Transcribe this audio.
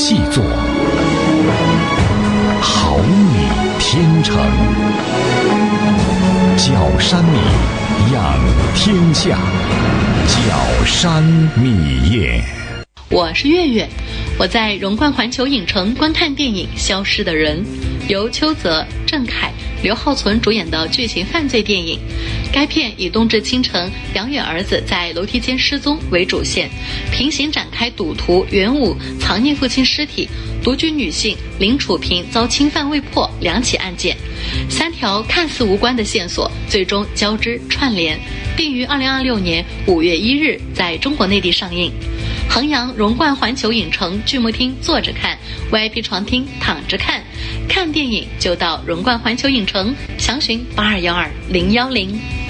细作，好米天成。角山米，养天下。角山米业。 我是月月，我在荣冠环球影城观看电影《消失的人》，由邱泽、郑恺、刘浩存主演的剧情犯罪电影。该片以冬至清晨杨远儿子在楼梯间失踪为主线，平行展开赌徒袁武藏匿父亲尸体、独居女性林楚平遭侵犯未破两起案件，3条看似无关的线索最终交织串联，并于2026年5月1日在中国内地上映。衡阳荣冠环球影城剧目厅坐着看， VIP 床厅躺着看，看电影就到荣冠环球影城，详询8212-010。